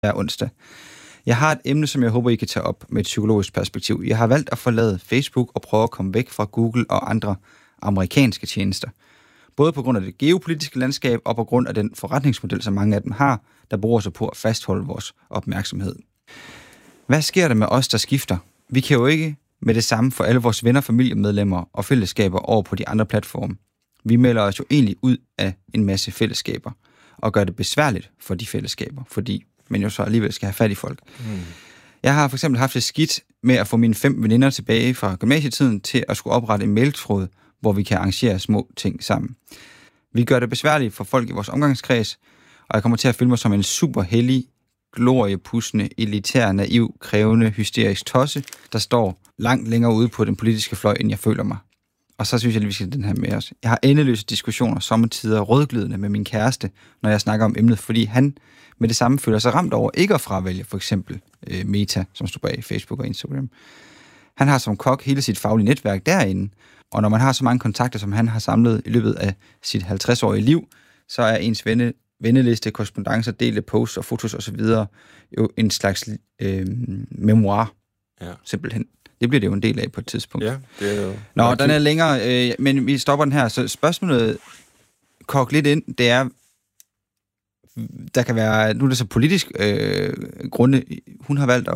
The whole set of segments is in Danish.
hver onsdag. Jeg har et emne, som jeg håber, I kan tage op med et psykologisk perspektiv. Jeg har valgt at forlade Facebook og prøve at komme væk fra Google og andre amerikanske tjenester. Både på grund af det geopolitiske landskab og på grund af den forretningsmodel, som mange af dem har, der bruger sig på at fastholde vores opmærksomhed. Hvad sker der med os, der skifter? Vi kan jo ikke med det samme for alle vores venner, familiemedlemmer og fællesskaber over på de andre platforme. Vi melder os jo egentlig ud af en masse fællesskaber og gør det besværligt for de fællesskaber, fordi man jo så alligevel skal have fat i folk. Jeg har for eksempel haft det skidt med at få mine 5 veninder tilbage fra gymnasietiden til at skulle oprette en mailtråd, hvor vi kan arrangere små ting sammen. Vi gør det besværligt for folk i vores omgangskreds, og jeg kommer til at føle mig som en super hellig, gloriepudsende, elitær, naiv, krævende, hysterisk tosse, der står langt længere ude på den politiske fløj, end jeg føler mig. Og så synes jeg, at vi skal have den her med os. Jeg har endeløse diskussioner, sommetider rødglødende med min kæreste, når jeg snakker om emnet, fordi han med det samme føler sig ramt over ikke at fravælge for eksempel Meta, som står bag Facebook og Instagram. Han har som kok hele sit faglige netværk derinde, og når man har så mange kontakter, som han har samlet i løbet af sit 50-årige liv, så er ens venneliste, korrespondancer, delte posts og fotos osv. jo en slags memoir, simpelthen. Det bliver det jo en del af på et tidspunkt. Ja, det er jo... Nå, den er længere, men vi stopper den her. Så spørgsmålet, kog lidt ind, det er, der kan være, nu er det så politisk grunde, hun har valgt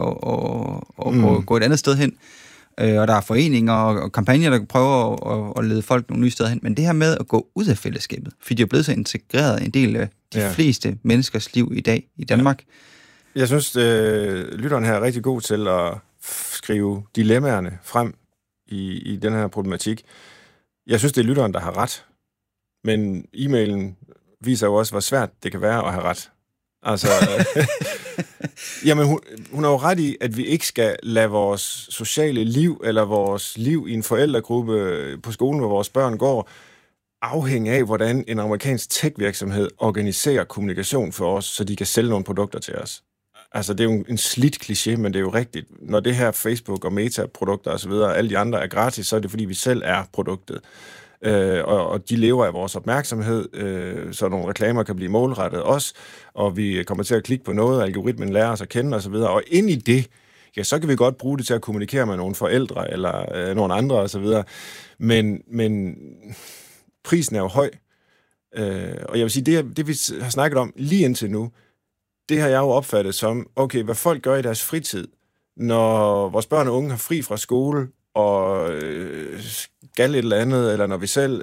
at gå et andet sted hen, og der er foreninger og kampagner, der prøver at lede folk nogle nye steder hen, men det her med at gå ud af fællesskabet, fordi det er blevet så integreret en del af de fleste menneskers liv i dag i Danmark. Ja. Jeg synes, lytteren her er rigtig god til at skrive dilemmaerne frem i den her problematik. Jeg synes, det er lytteren, der har ret, men e-mailen viser jo også, hvor svært det kan være at have ret. Altså, jamen hun har jo ret i, at vi ikke skal lade vores sociale liv, eller vores liv i en forældregruppe på skolen, hvor vores børn går, afhænge af, hvordan en amerikansk tech-virksomhed organiserer kommunikation for os, så de kan sælge nogle produkter til os. Altså, det er jo en slidt kliché, men det er jo rigtigt. Når det her Facebook og Meta-produkter osv., alle de andre er gratis, så er det, fordi vi selv er produktet. Og de lever af vores opmærksomhed, så nogle reklamer kan blive målrettet os, og vi kommer til at klikke på noget, og algoritmen lærer os at kende osv., og ind i det, ja, så kan vi godt bruge det til at kommunikere med nogle forældre, eller nogle andre osv., men prisen er jo høj. Og jeg vil sige, det vi har snakket om lige indtil nu, det har jeg jo opfattet som, okay, hvad folk gør i deres fritid, når vores børn og unge har fri fra skole, og skal et eller andet, eller når vi selv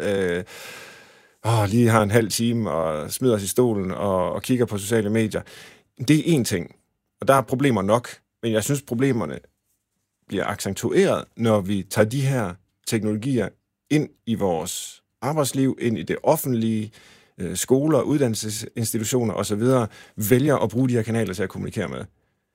lige har en halv time, og smider os i stolen, og kigger på sociale medier. Det er én ting, og der er problemer nok, men jeg synes, problemerne bliver accentueret, når vi tager de her teknologier ind i vores arbejdsliv, ind i det offentlige, skoler, uddannelsesinstitutioner osv., vælger at bruge de her kanaler til at kommunikere med.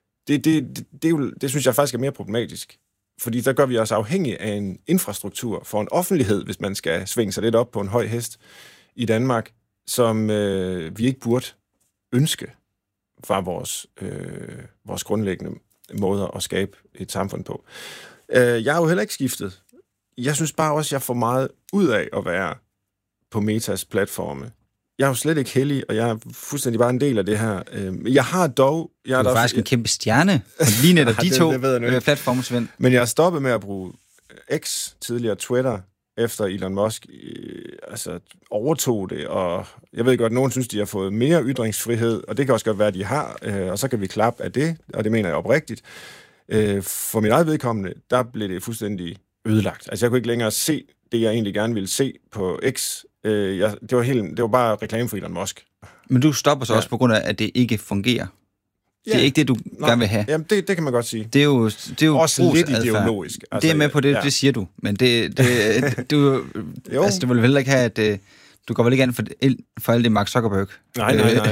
Det synes jeg faktisk er mere problematisk. Fordi der gør vi os afhængige af en infrastruktur for en offentlighed, hvis man skal svinge sig lidt op på en høj hest i Danmark, som vi ikke burde ønske fra vores grundlæggende måder at skabe et samfund på. Jeg har jo heller ikke skiftet. Jeg synes bare også, at jeg får meget ud af at være på Metas platforme. Jeg er jo slet ikke heldig, og jeg er fuldstændig bare en del af det her. Jeg har dog... Du er faktisk en kæmpe stjerne. Lige netop de to platforme, Svend. Men jeg har stoppet med at bruge X, tidligere Twitter, efter Elon Musk overtog det, og jeg ved godt, at nogen synes, de har fået mere ytringsfrihed, og det kan også godt være, at de har, og så kan vi klappe af det, og det mener jeg oprigtigt. For mit eget vedkommende, der blev det fuldstændig ødelagt. Altså, jeg kunne ikke længere se det, jeg egentlig gerne ville se på X. Det var bare reklame for Elon Musk. Men du stopper så også på grund af, at det ikke fungerer. Det er ikke det, du gerne vil have. Jamen, det kan man godt sige. Det er jo også lidt ideologisk. Altså, det er med på det, det siger du. Men du vil heller ikke have, at du går vel ikke an for alt det Mark Zuckerberg. Nej.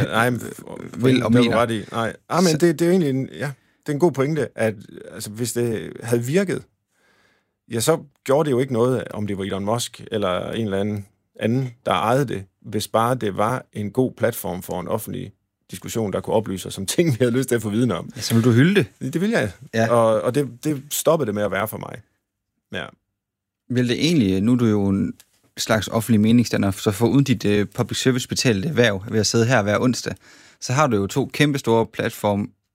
Vil og mener. Ret i. Nej. Men det er egentlig det er en god pointe, at altså, hvis det havde virket, ja, så gjorde det jo ikke noget, om det var Elon Musk eller en eller anden, der ejede det, hvis bare det var en god platform for en offentlig diskussion, der kunne oplyse os om ting, vi havde lyst til at få viden om. Ja, så vil du hylde det? Det vil jeg. Ja. Og det stoppede det med at være for mig. Ja. Vil det egentlig, nu er du jo en slags offentlig meningsdanner, så for uden dit public service betalte erhverv ved at sidde her hver onsdag, så har du jo 2 kæmpe store platforme